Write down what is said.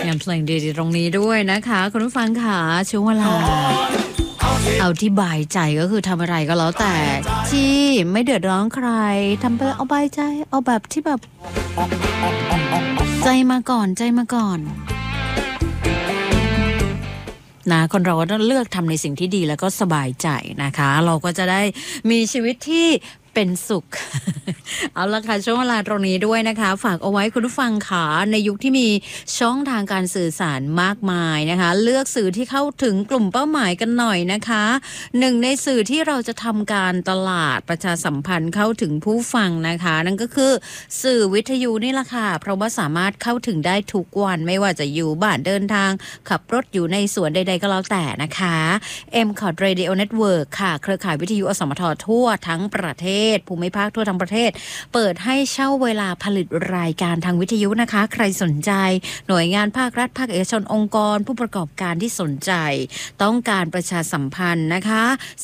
งานเพลงดีๆตรงนี้ด้วยนะคะคุณผู้ฟังค่ะช่วงเวลาเอาที่บายใจก็คือทำอะไรก็แล้วแต่ที่ไม่เดือดร้อนใครทำไปเอาบายใจเอาแบบที่แบบใจมาก่อนใจมาก่อนนะคนเราก็ต้องเลือกทำในสิ่งที่ดีแล้วก็สบายใจนะคะเราก็จะได้มีชีวิตที่เป็นสุข เอาละค่ะช่วงเวลาตรงนี้ด้วยนะคะฝากเอาไว้คุณผู้ฟังค่ะในยุคที่มีช่องทางการสื่อสารมากมายนะคะเลือกสื่อที่เข้าถึงกลุ่มเป้าหมายกันหน่อยนะคะหนึ่งในสื่อที่เราจะทำการตลาดประชาสัมพันธ์เข้าถึงผู้ฟังนะคะนั่นก็คือสื่อวิทยุนี่แหละค่ะเพราะว่าสามารถเข้าถึงได้ทุกวันไม่ว่าจะอยู่บ้านเดินทางขับรถอยู่ในสวนใดๆก็แล้วแต่นะคะ MCOT Radio Network ค่ะเครือข่ายวิทยุอสมททั่วทั้งประเทศภูมิภาคทั่วทั้งประเทศเปิดให้เช่าเวลาผลิตรายการทางวิทยุนะคะใครสนใจหน่วยงานภาครัฐภาคเอกชนองค์กรผู้ประกอบการที่สนใจต้องการประชาสัมพันธ์นะคะ